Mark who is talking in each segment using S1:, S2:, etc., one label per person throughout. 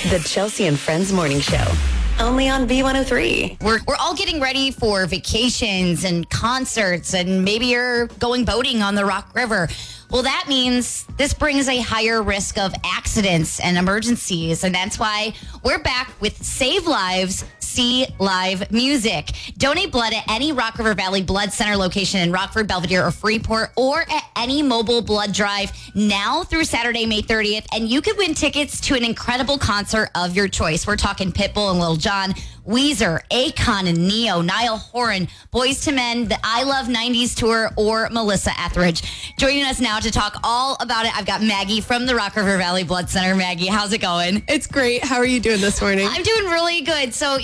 S1: The Chelsea and Friends Morning Show. Only on B103.
S2: We're all getting ready for vacations and concerts, and maybe you're going boating on the Rock River. Well, that means this brings a higher risk of accidents and emergencies, and that's why we're back with Save Lives, See Live Music. Donate blood at any Rock River Valley Blood Center location in Rockford, Belvedere, or Freeport, or at any mobile blood drive now through Saturday, May 30th, and you could win tickets to an incredible concert of your choice. We're talking Pitbull and Lil Jon, Weezer, Akon and Neo, Niall Horan, Boyz II Men, the I Love 90s Tour, or Melissa Etheridge. Joining us now to talk all about it, I've got Maggie from the Rock River Valley Blood Center. Maggie, how's it going?
S3: It's great. How are you doing this morning?
S2: I'm doing really good. So,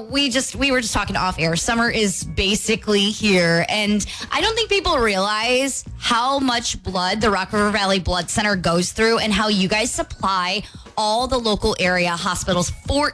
S2: we were just talking off air. Summer is basically here, and I don't think people realize how much blood the Rock River Valley Blood Center goes through and how you guys supply all the local area hospitals,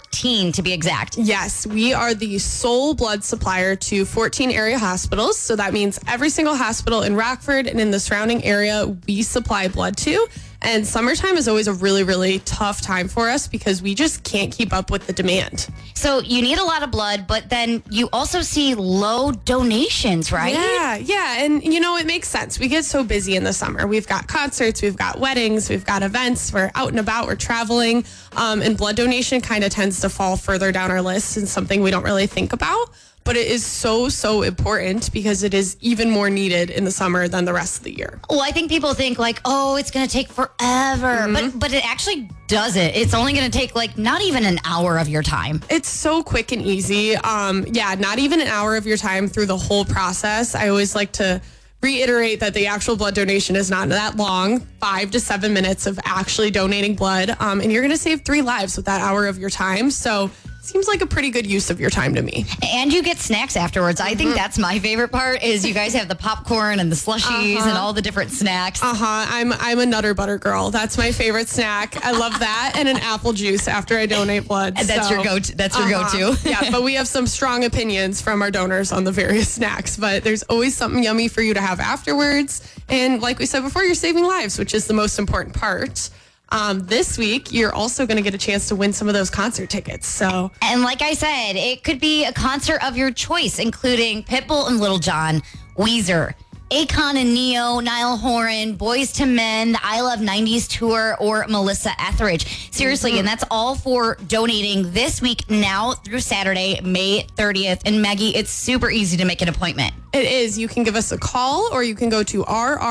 S2: 14 to be exact.
S3: Yes, we are the sole blood supplier to 14 area hospitals. So that means every single hospital in Rockford and in the surrounding area we supply blood to. And summertime is always a really, really tough time for us because we just can't keep up with the demand.
S2: So you need a lot of blood, but then you also see low donations, right?
S3: Yeah. And, it makes sense. We get so busy in the summer. We've got concerts, we've got weddings, we've got events, we're out and about, we're traveling. And blood donation kind of tends to fall further down our list and something we don't really think about. But it is so, so important because it is even more needed in the summer than the rest of the year.
S2: Well, I think people think it's going to take forever. Mm-hmm. But it actually doesn't. It's only going to take not even an hour of your time.
S3: It's so quick and easy. Not even an hour of your time through the whole process. I always like to reiterate that the actual blood donation is not that long, 5 to 7 minutes of actually donating blood. And you're going to save 3 lives with that hour of your time. So seems like a pretty good use of your time to me.
S2: And you get snacks afterwards. I think that's my favorite part is you guys have the popcorn and the slushies and all the different snacks.
S3: I'm a Nutter Butter girl. That's my favorite snack. I love that. And an apple juice after I donate blood.
S2: That's your go-to. That's your go-to.
S3: Yeah, but we have some strong opinions from our donors on the various snacks. But there's always something yummy for you to have afterwards. And like we said before, you're saving lives, which is the most important part. This week, you're also going to get a chance to win some of those concert tickets.
S2: And like I said, it could be a concert of your choice, including Pitbull and Lil Jon, Weezer, Akon and Neo, Niall Horan, Boyz II Men, the I Love 90s Tour, or Melissa Etheridge. Seriously, and that's all for donating this week now through Saturday, May 30th. And Maggie, it's super easy to make an appointment.
S3: It is. You can give us a call or you can go to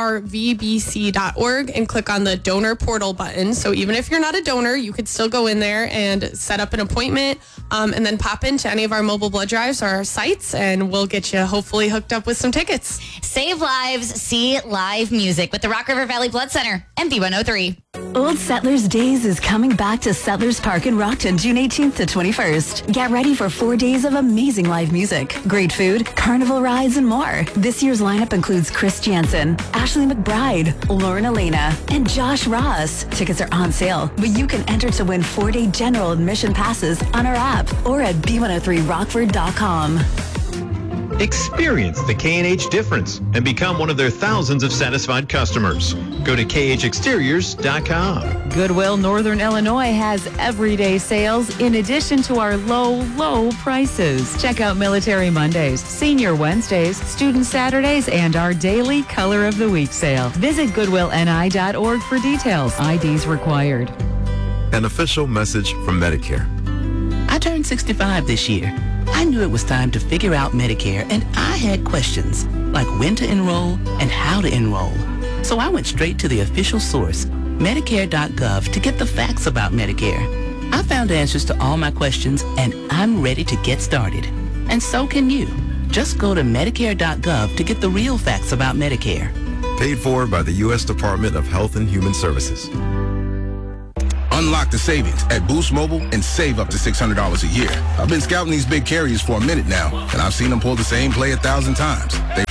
S3: rrvbc.org and click on the donor portal button. So even if you're not a donor, you could still go in there and set up an appointment and then pop into any of our mobile blood drives or our sites, and we'll get you hopefully hooked up with some tickets.
S2: Save Lives, See Live Music with the Rock River Valley Blood Center and B103.
S1: Old Settlers Days is coming back to Settlers Park in Rockton, June 18th to 21st. Get ready for 4 days of amazing live music, great food, carnival rides, and more. This year's lineup includes Chris Jansen, Ashley McBride, Lauren Elena, and Josh Ross. Tickets are on sale, but you can enter to win 4-day general admission passes on our app or at b103rockford.com.
S4: Experience the K&H difference and become one of their thousands of satisfied customers. Go to khexteriors.com.
S5: Goodwill Northern Illinois has everyday sales in addition to our low prices. Check out Military Mondays, Senior Wednesdays, Student Saturdays, and our daily Color of the Week sale. Visit goodwillni.org for details. IDs required.
S6: An official message from Medicare.
S7: I turned 65 this year. I knew it was time to figure out Medicare, and I had questions, like when to enroll and how to enroll. So I went straight to the official source, Medicare.gov, to get the facts about Medicare. I found answers to all my questions, and I'm ready to get started. And so can you. Just go to Medicare.gov to get the real facts about Medicare.
S6: Paid for by the U.S. Department of Health and Human Services.
S8: Unlock the savings at Boost Mobile and save up to $600 a year. I've been scouting these big carriers for a minute now, and I've seen them pull the same play 1,000 times. They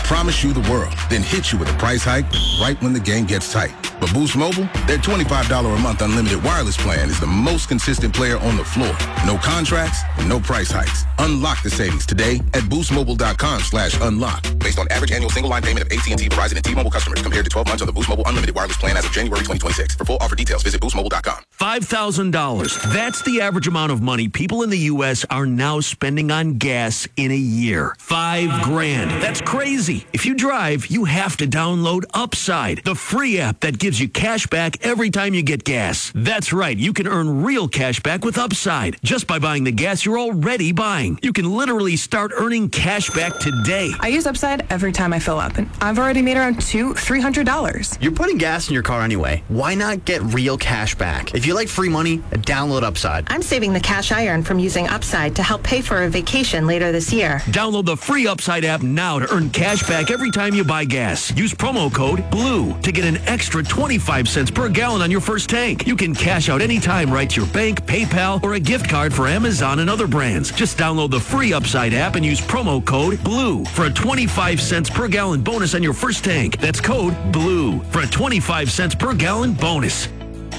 S8: promise you the world, then hit you with a price hike right when the game gets tight. But Boost Mobile, their $25 a month unlimited wireless plan is the most consistent player on the floor. No contracts, no price hikes. Unlock the savings today at boostmobile.com/unlock. Based on average annual single line payment of AT&T, Verizon, and T-Mobile customers compared to 12 months on the Boost Mobile unlimited wireless plan as of January 2026. For full offer details, visit boostmobile.com.
S9: $5,000. That's the average amount of money people in the U.S. are now spending on gas in a year. $5,000. That's crazy. If you drive, you have to download Upside, the free app that gives you cash back every time you get gas. That's right. You can earn real cash back with Upside just by buying the gas you're already buying. You can literally start earning cash back today.
S10: I use Upside every time I fill up, and I've already made around $300.
S11: You're putting gas in your car anyway. Why not get real cash back? If you like free money, download Upside.
S12: I'm saving the cash I earn from using Upside to help pay for a vacation later this year.
S9: Download the free Upside app now to earn cash back every time you buy gas. Use promo code BLUE to get an extra 25 cents per gallon on your first tank. You can cash out anytime right to your bank, PayPal, or a gift card for Amazon and other brands. Just download the free Upside app and use promo code BLUE for a 25 cents per gallon bonus on your first tank. That's code BLUE for a 25 cents per gallon bonus.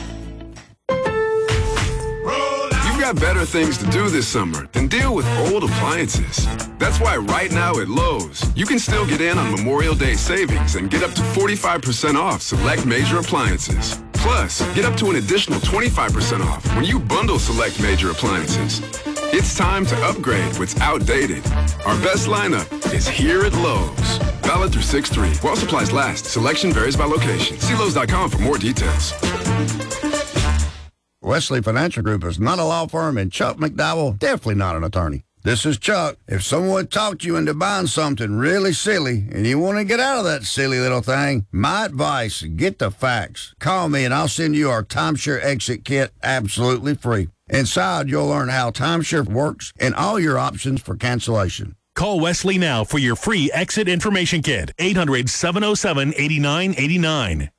S13: You've got better things to do this summer than deal with old appliances. That's why right now at Lowe's, you can still get in on Memorial Day savings and get up to 45% off select major appliances. Plus, get up to an additional 25% off when you bundle select major appliances. It's time to upgrade what's outdated. Our best lineup is here at Lowe's. Valid through 6/3. While supplies last, selection varies by location. See Lowe's.com for more details.
S14: Wesley Financial Group is not a law firm, and Chuck McDowell definitely not an attorney. This is Chuck. If someone talked you into buying something really silly and you want to get out of that silly little thing, my advice, get the facts. Call me and I'll send you our timeshare exit kit absolutely free. Inside, you'll learn how timeshare works and all your options for cancellation.
S15: Call Wesley now for your free exit information kit. 800-707-8989.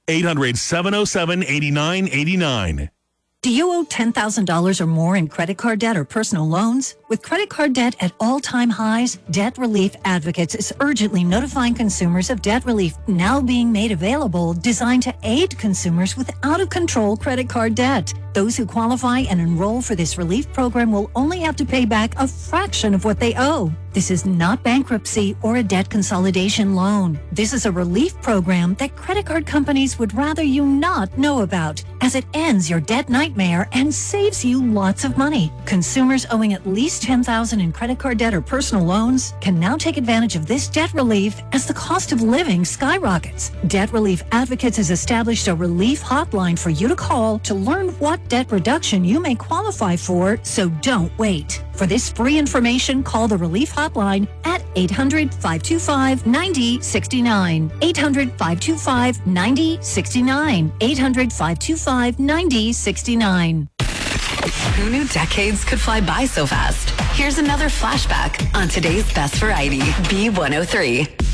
S15: 800-707-8989.
S16: Do you owe $10,000 or more in credit card debt or personal loans? With credit card debt at all-time highs, Debt Relief Advocates is urgently notifying consumers of debt relief now being made available, designed to aid consumers with out-of-control credit card debt. Those who qualify and enroll for this relief program will only have to pay back a fraction of what they owe. This is not bankruptcy or a debt consolidation loan. This is a relief program that credit card companies would rather you not know about, as it ends your debt nightmare and saves you lots of money. Consumers owing at least $10,000 in credit card debt or personal loans can now take advantage of this debt relief as the cost of living skyrockets. Debt Relief Advocates has established a relief hotline for you to call to learn what debt reduction you may qualify for, so don't wait. For this free information, call the Relief Hotline at 800-525-9069. 800-525-9069. 800-525-9069.
S1: Who knew decades could fly by so fast? Here's another flashback on today's Best Variety, B103.